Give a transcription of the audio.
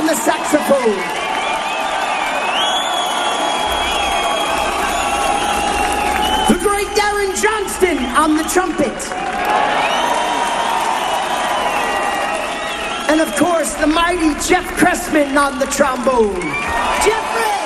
on the saxophone. The great Darren Johnston on the trumpet. And of course, the mighty Jeff Cressman on the trombone. Jeffrey!